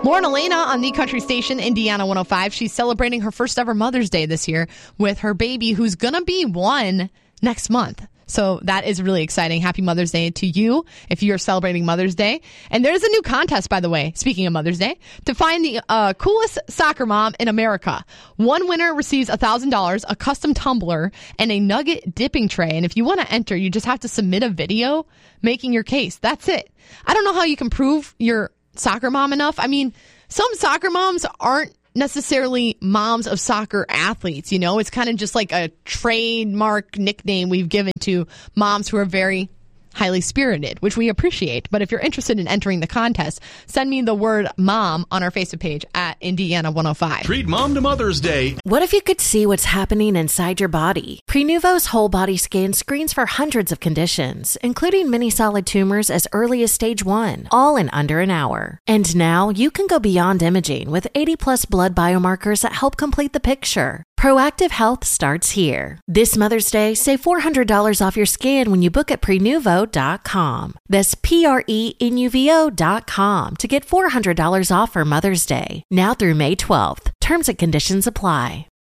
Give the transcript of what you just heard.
Lauren Elena on the country station, Indiana 105. She's celebrating her first ever Mother's Day this year with her baby, who's going to be 1 next month. So that is really exciting. Happy Mother's Day to you if you're celebrating Mother's Day. And there's a new contest, by the way, speaking of Mother's Day, to find the coolest soccer mom in America. One winner receives $1,000, a custom tumbler, and a nugget dipping tray. And if you want to enter, you just have to submit a video making your case. That's it. I don't know how you can prove you're soccer mom enough. I mean, some soccer moms aren't necessarily moms of soccer athletes. You know, it's kind of just like a trademark nickname we've given to moms who are very highly spirited, which we appreciate. But if you're interested in entering the contest, send me the word mom on our Facebook page at Indiana 105. Treat mom to Mother's Day. What if you could see what's happening inside your body? Prenuvo's whole body scan screens for hundreds of conditions, including many solid tumors as early as stage 1, all in under an hour. And now you can go beyond imaging with 80 plus blood biomarkers that help complete the picture. Proactive health starts here. This Mother's Day, save $400 off your scan when you book at Prenuvo.com. That's Prenuvo.com to get $400 off for Mother's Day. Now through May 12th. Terms and conditions apply.